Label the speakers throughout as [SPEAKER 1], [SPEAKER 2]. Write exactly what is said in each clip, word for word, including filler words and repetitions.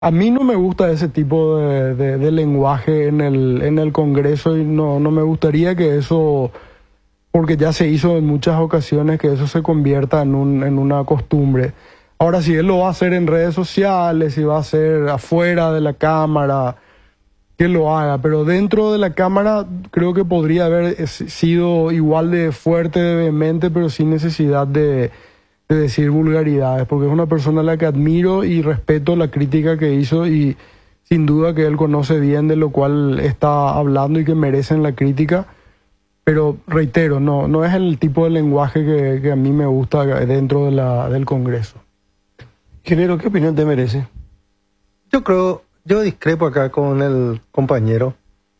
[SPEAKER 1] A mí no me gusta ese tipo de, de, de lenguaje en el, en el Congreso y no, no me gustaría que eso, porque ya se hizo en muchas ocasiones, que eso se convierta en, un, en una costumbre. Ahora, si él lo va a hacer en redes sociales, si va a hacer afuera de la Cámara, que lo haga, pero dentro de la Cámara creo que podría haber sido igual de fuerte, de vehemente, pero sin necesidad de, de decir vulgaridades, porque es una persona a la que admiro y respeto la crítica que hizo y sin duda que él conoce bien de lo cual está hablando y que merecen la crítica, pero reitero, no, no es el tipo de lenguaje que, que a mí me gusta dentro de la, del Congreso.
[SPEAKER 2] Ingeniero, ¿qué opinión te merece?
[SPEAKER 3] Yo creo... Yo discrepo acá con el compañero.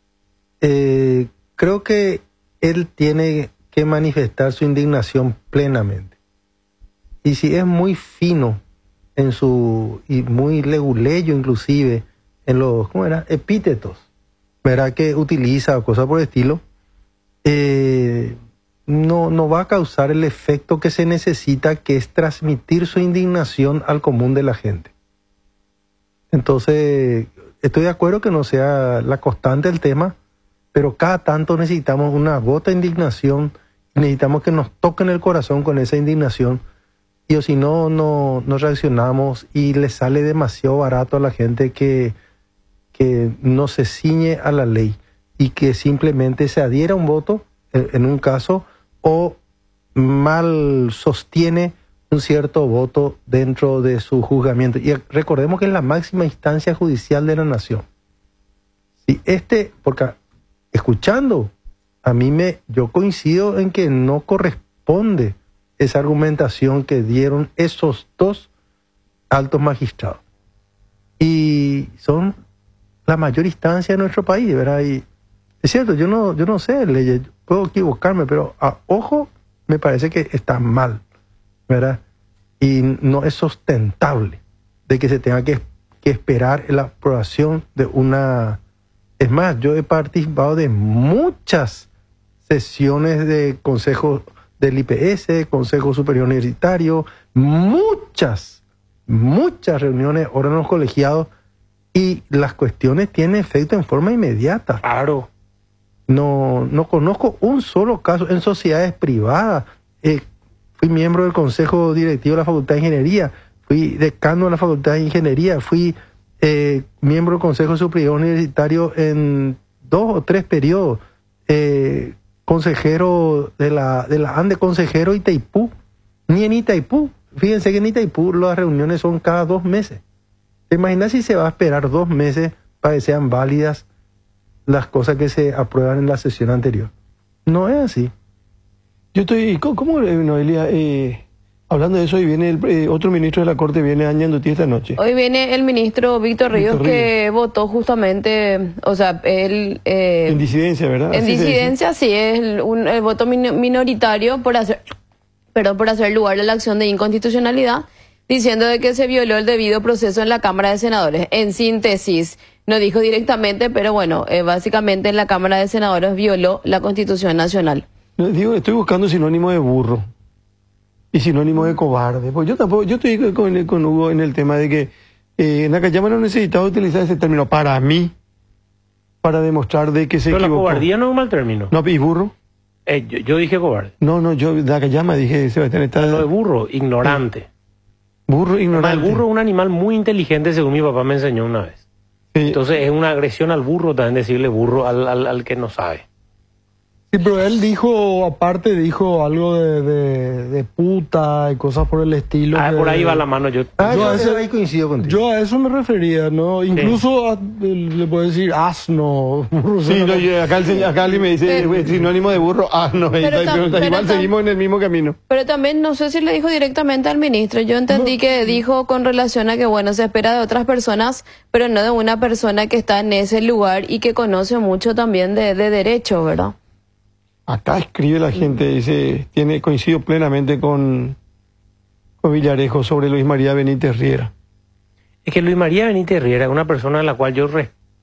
[SPEAKER 3] Eh, creo que él tiene que manifestar su indignación plenamente. Y si es muy fino en su, y muy leguleyo inclusive, en los, ¿cómo era? Epítetos, ¿verdad? Que utiliza o cosas por el estilo, eh, no, no va a causar el efecto que se necesita, que es transmitir su indignación al común de la gente. Entonces, estoy de acuerdo que no sea la constante el tema, pero cada tanto necesitamos una gota de indignación, necesitamos que nos toquen el corazón con esa indignación, y o si no, no, no reaccionamos y le sale demasiado barato a la gente que, que no se ciñe a la ley y que simplemente se adhiera a un voto, en, en un caso, o mal sostiene un cierto voto dentro de su juzgamiento. Y recordemos que es la máxima instancia judicial de la nación. Si este, porque escuchando, a mí me, yo coincido en que no corresponde esa argumentación que dieron esos dos altos magistrados. Y son la mayor instancia de nuestro país, ¿verdad? Y es cierto, yo no, yo no sé leyes, puedo equivocarme, pero a ojo me parece que está mal, ¿verdad? Y no es sustentable de que se tenga que, que esperar la aprobación de una... Es más, yo he participado de muchas sesiones de consejo del I P S, Consejo Superior Universitario, muchas, muchas reuniones, órganos colegiados, y las cuestiones tienen efecto en forma inmediata.
[SPEAKER 2] Claro.
[SPEAKER 3] No, no conozco un solo caso en sociedades privadas. Eh, fui miembro del Consejo Directivo de la Facultad de Ingeniería, fui decano de la Facultad de Ingeniería, fui eh, miembro del Consejo Superior Universitario en dos o tres periodos, eh, consejero de la, de la ANDE, consejero Itaipú, ni en Itaipú. Fíjense que en Itaipú las reuniones son cada dos meses. ¿Te imaginas si se va a esperar dos meses para que sean válidas las cosas que se aprueban en la sesión anterior? No es así.
[SPEAKER 2] Yo estoy, ¿cómo, cómo Noelia? Eh, hablando de eso, hoy viene el, eh, otro ministro de la Corte, viene a Ñandutí esta noche.
[SPEAKER 4] Hoy viene el ministro Víctor Ríos,
[SPEAKER 2] Víctor
[SPEAKER 4] que
[SPEAKER 2] Ríos.
[SPEAKER 4] votó justamente, o sea, él... Eh,
[SPEAKER 2] en disidencia, ¿verdad?
[SPEAKER 4] En
[SPEAKER 2] Así
[SPEAKER 4] disidencia, sí, es el, un, el voto min minoritario por hacer, perdón, por hacer lugar a la acción de inconstitucionalidad, diciendo de que se violó el debido proceso en la Cámara de Senadores. En síntesis, no dijo directamente, pero bueno, eh, básicamente en la Cámara de Senadores violó la Constitución Nacional.
[SPEAKER 2] Digo, estoy buscando sinónimo de burro y sinónimo de cobarde. Pues yo tampoco, yo estoy con, con Hugo en el tema de que eh, Nakayama no necesitaba utilizar ese término para mí, para demostrar de que se
[SPEAKER 5] Pero
[SPEAKER 2] equivocó.
[SPEAKER 5] la cobardía no es un mal término.
[SPEAKER 2] No, ¿y burro?
[SPEAKER 5] Eh, yo, yo dije cobarde.
[SPEAKER 2] No, no, yo Nakayama dije, Sebastián, está...
[SPEAKER 5] Lo de burro, ignorante.
[SPEAKER 2] Burro ignorante.
[SPEAKER 5] Además, el burro es un animal muy inteligente, según mi papá me enseñó una vez.
[SPEAKER 2] Sí.
[SPEAKER 5] Entonces es una agresión al burro también decirle burro al, al, al que no sabe.
[SPEAKER 1] Sí, pero él dijo, aparte dijo algo de, de, de puta y cosas por el estilo.
[SPEAKER 5] Ah,
[SPEAKER 1] que-
[SPEAKER 5] por ahí va la mano yo.
[SPEAKER 3] Ah,
[SPEAKER 1] Yo
[SPEAKER 3] yo,
[SPEAKER 1] a ese-
[SPEAKER 3] ahí coincido contigo.
[SPEAKER 1] Yo a eso me refería, ¿no? Incluso a- le puedo decir asno.
[SPEAKER 2] Sí, no, yo- acá, el, señor- acá alguien me dice
[SPEAKER 4] Pero-
[SPEAKER 2] eh, sinónimo de burro. Ah, no,
[SPEAKER 4] Pero
[SPEAKER 2] está-
[SPEAKER 4] tam-
[SPEAKER 2] pero
[SPEAKER 4] pero
[SPEAKER 2] igual
[SPEAKER 4] tam-
[SPEAKER 2] seguimos en el mismo camino.
[SPEAKER 4] Pero también no sé si le dijo directamente al ministro. Yo entendí que dijo con relación a que, bueno, se espera de otras personas, pero no de una persona que está en ese lugar y que conoce mucho también de, de derecho, ¿verdad?
[SPEAKER 2] Acá escribe la gente, dice, tiene, coincido plenamente con, con Villarejo sobre Luis María Benítez Riera.
[SPEAKER 5] Es que Luis María Benítez Riera es una persona a la cual yo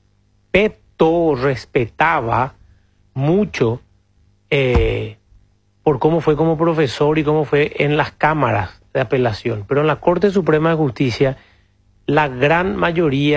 [SPEAKER 5] respeto, respetaba mucho eh, por cómo fue como profesor y cómo fue en las cámaras de apelación. Pero en la Corte Suprema de Justicia la gran mayoría